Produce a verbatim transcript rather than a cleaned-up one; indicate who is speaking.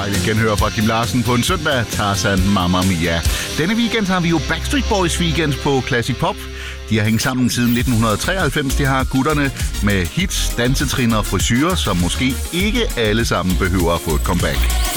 Speaker 1: dejligt genhør fra Kim Larsen på en søndag. Tarzan, Mamma Mia. Denne weekend har vi jo Backstreet Boys weekend på Classic Pop. De har hængt sammen siden nitten treoghalvfems. De har gutterne med hits, dansetrin og frisyrer, som måske ikke alle sammen behøver at få et comeback.